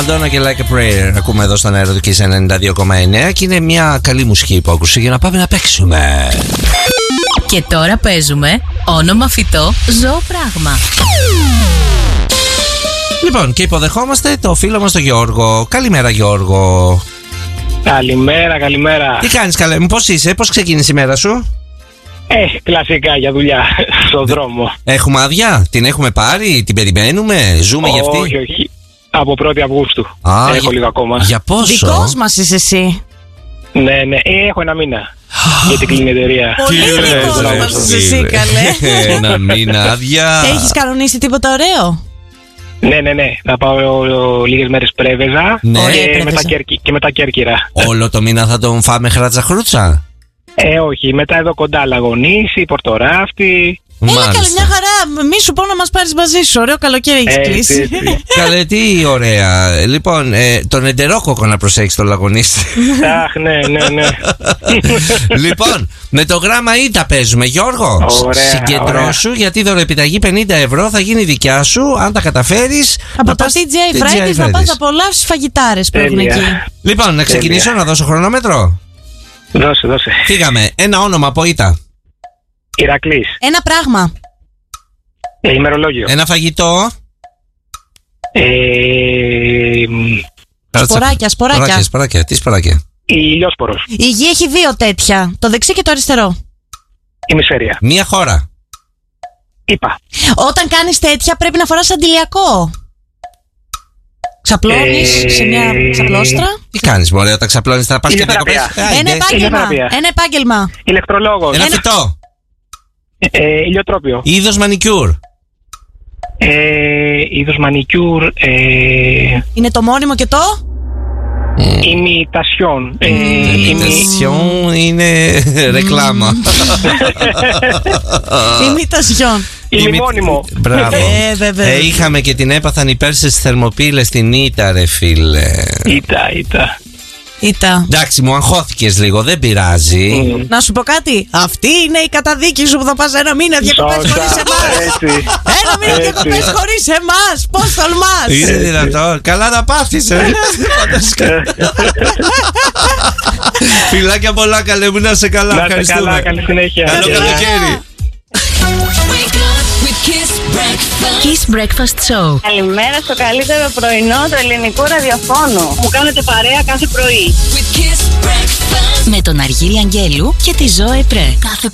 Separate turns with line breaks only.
Madonna και Like a Prayer ακούμε εδώ στον αέρα του Kiss 92,9 και είναι μια καλή μουσική υπόκριση για να πάμε να παίξουμε.
Και τώρα παίζουμε όνομα φυτό, ζώο πράγμα.
Λοιπόν, και υποδεχόμαστε το φίλο μας τον Γιώργο. Καλημέρα, Γιώργο.
Καλημέρα.
Τι κάνεις, καλέ μου, πώς είσαι, πώς ξεκίνησε η μέρα σου?
Κλασικά για δουλειά, στον δρόμο.
Έχουμε άδεια, την έχουμε πάρει, την περιμένουμε, ζούμε για αυτή?
Όχι. Από 1η Αυγούστου. Έχω λίγο ακόμα.
Για πόσο?
Δικός μας είσαι εσύ.
Ναι, έχω ένα μήνα. Γιατί κλείνει η εταιρεία.
Πολύ δικός μας είσαι εσύ, καλέ.
Ένα μήνα άδεια.
Έχεις κανονίσει τίποτα ωραίο?
Ναι. Θα πάω λίγες μέρες Πρέβεζα και μετά Κέρκυρα.
Όλο το μήνα θα τον φάμε χράτσα-χρούτσα?
Όχι, μετά εδώ κοντά Λαγονήσι, Πορτοράφτη.
Έλα καλέ, μια χαρά. Μη σου πω να μας πάρεις μαζί σου. Ωραίο καλοκαίρι έχεις κλείσει.
Καλέ, τι ωραία. Λοιπόν, τον εντερόκοκο να προσέχεις το Λαγονήσι.
Αχ, ναι.
Λοιπόν, με το γράμμα Ή τα παίζουμε, Γιώργο. Συγκεντρώσου, γιατί η δωρεοπιταγή 50 ευρώ θα γίνει δικιά σου αν τα καταφέρεις.
Από το TGI Fridays να πας να απολαύσεις φαγητάρες που έχουν εκεί.
Λοιπόν, να ξεκινήσω να δώσω χρονόμετρο.
Δώσε.
Φύγαμε. Ένα όνομα από Ήτα.
Ηρακλής.
Ένα πράγμα.
Ημερολόγιο.
Ένα φαγητό. Σποράκια. Τι σποράκια?
Ηλιόσπορος.
Η γη έχει 2 τέτοια. Το δεξί και το αριστερό.
Ημισφαίρια.
Μία χώρα.
Είπα.
Όταν κάνεις τέτοια πρέπει να φοράς αντιλιακό. Ξαπλώνεις σε μια ξαπλώστρα.
Τι κάνεις, μωρέ, όταν ξαπλώνεις θα πας και διακοπές?
Ένα επάγγελμα.
Ηλεκτρολόγος.
Ένα φυτό.
Ηλιοτρόπιο.
Είδος μανικιούρ.
Είδος μανικιούρ.
Είναι το μόνιμο και το
Ημιτασιόν.
Ημιτασιόν είναι ρεκλάμα.
Ημιτασιόν.
Ημιμόνιμο.
Μπράβο. Είχαμε και την έπαθαν υπέρσες θερμοπύλες στην Ήτα, ρε φίλε.
Ήτα.
Εντάξει, μου αγχώθηκες λίγο, δεν πειράζει.
Να σου πω κάτι. Αυτή είναι η καταδίκη σου που θα πας ένα μήνα διακοπές χωρίς εμάς. Ένα μήνα διακοπές χωρίς εμάς. Πώς τολμάς?
Είναι δυνατό? Καλά να πάθεις. Φιλάκια πολλά, καλέ μου, να σε καλά.
Να σε καλά, καλή συνέχεια.
Καλό καλοκαίρι.
Kiss Breakfast Show.
Καλημέρα στο καλύτερο πρωινό του ελληνικού ραδιοφώνου. Μου κάνετε παρέα κάθε πρωί.
Με τον Αργύρι Αγγέλου και τη Ζωέ Πρέ. Κάθε